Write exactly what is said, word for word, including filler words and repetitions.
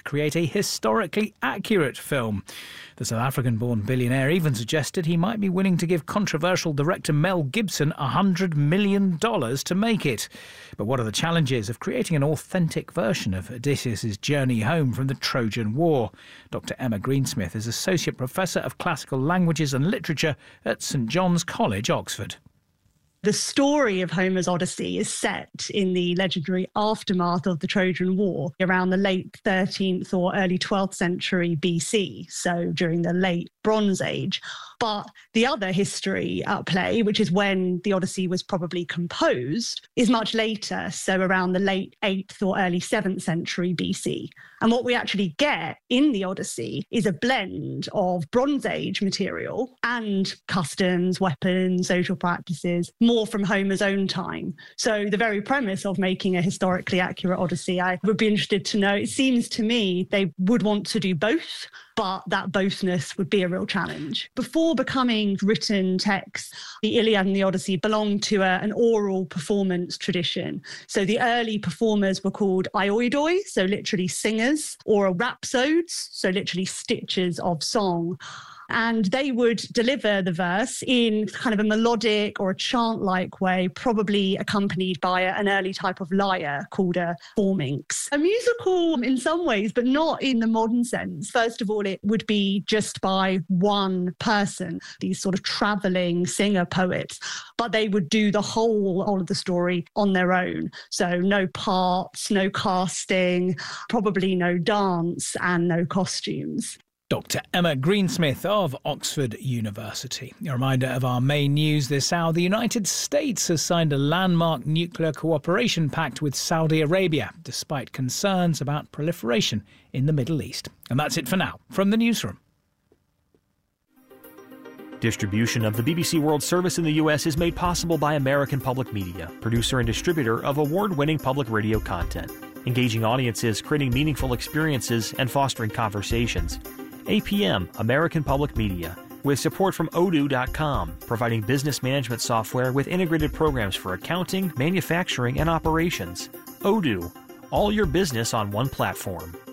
create a historically accurate film. The South African-born billionaire even suggested he might be willing to give controversial director Mel Gibson one hundred million dollars to make it. But what are the challenges of creating an authentic version of Odysseus' journey home from the Trojan War? Doctor Emma Greensmith is Associate Professor of Classical Languages and Literature at St John's College, Oxford. The story of Homer's Odyssey is set in the legendary aftermath of the Trojan War around the late thirteenth or early twelfth century B C, so during the late Bronze Age. But the other history at play, which is when the Odyssey was probably composed, is much later, so around the late eighth or early seventh century B C. And what we actually get in the Odyssey is a blend of Bronze Age material and customs, weapons, social practices, more from Homer's own time. So the very premise of making a historically accurate Odyssey, I would be interested to know, it seems to me they would want to do both, but that bothness would be a real challenge. Before becoming written texts, the Iliad and the Odyssey belonged to a, an oral performance tradition. So the early performers were called ioidoi, so literally singers, or rhapsodes, so literally stitches of song. And they would deliver the verse in kind of a melodic or a chant-like way, probably accompanied by a, an early type of lyre called a forminx. A musical in some ways, but not in the modern sense. First of all, it would be just by one person, these sort of travelling singer poets, but they would do the whole, whole of the story on their own. So no parts, no casting, probably no dance and no costumes. Doctor Emma Greensmith of Oxford University. A reminder of our main news this hour. The United States has signed a landmark nuclear cooperation pact with Saudi Arabia, despite concerns about proliferation in the Middle East. And that's it for now from the newsroom. Distribution of the B B C World Service in the U S is made possible by American Public Media, producer and distributor of award-winning public radio content, engaging audiences, creating meaningful experiences, and fostering conversations. A P M, American Public Media, with support from odoo dot com, providing business management software with integrated programs for accounting, manufacturing, and operations. Odoo, all your business on one platform.